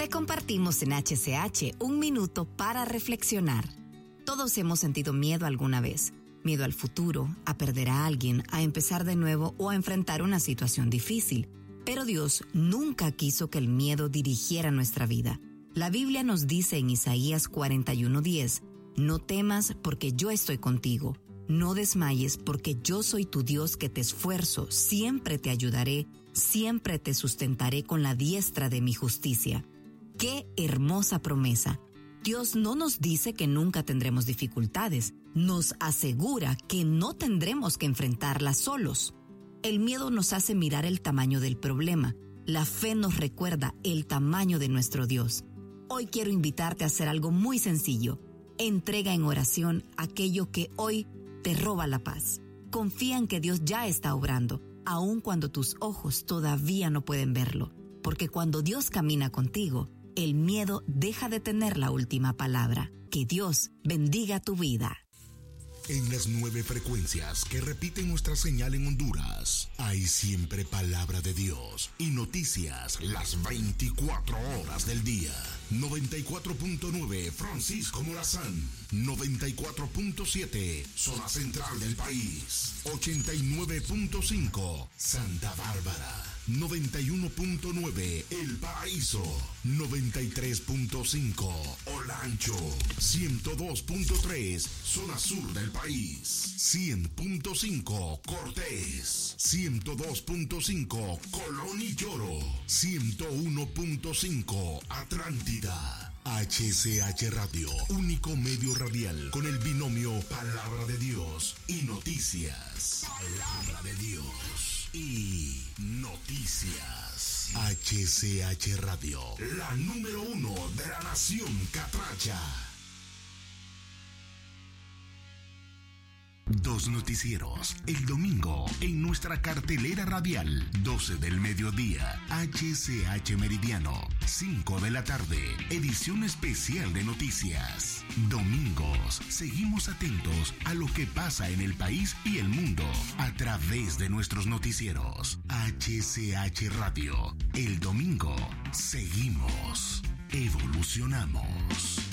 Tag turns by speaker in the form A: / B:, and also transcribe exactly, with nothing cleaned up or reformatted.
A: Te compartimos en H C H un minuto para reflexionar. Todos hemos sentido miedo alguna vez. Miedo al futuro, a perder a alguien, a empezar de nuevo o a enfrentar una situación difícil. Pero Dios nunca quiso que el miedo dirigiera nuestra vida. La Biblia nos dice en Isaías cuarenta y uno diez, no temas porque yo estoy contigo. No desmayes porque yo soy tu Dios que te esfuerzo, siempre te ayudaré, siempre te sustentaré con la diestra de mi justicia. ¡Qué hermosa promesa! Dios no nos dice que nunca tendremos dificultades, nos asegura que no tendremos que enfrentarlas solos. El miedo nos hace mirar el tamaño del problema, la fe nos recuerda el tamaño de nuestro Dios. Hoy quiero invitarte a hacer algo muy sencillo. Entrega en oración aquello que hoy te roba la paz. Confía en que Dios ya está obrando, aun cuando tus ojos todavía no pueden verlo. Porque cuando Dios camina contigo, el miedo deja de tener la última palabra. Que Dios bendiga tu vida.
B: En las nueve frecuencias que repiten nuestra señal en Honduras, hay siempre palabra de Dios y noticias las veinticuatro horas del día. noventa y cuatro punto nueve Francisco Morazán, noventa y cuatro punto siete zona central del país, ochenta y nueve punto cinco Santa Bárbara, noventa y uno punto nueve El Paraíso, noventa y tres punto cinco Olancho, ciento dos punto tres zona sur del país, cien punto cinco Cortés, ciento dos punto cinco Colón y Lloro, ciento uno punto cinco Atlántida. H C H Radio, único medio radial con el binomio Palabra de Dios y Noticias. Palabra de Dios y Noticias. H C H Radio, la número uno de la nación catracha. Dos noticieros, el domingo, en nuestra cartelera radial, doce del mediodía, H C H Meridiano, cinco de la tarde, edición especial de noticias. Domingos, seguimos atentos a lo que pasa en el país y el mundo, a través de nuestros noticieros. H C H Radio, el domingo, seguimos, evolucionamos.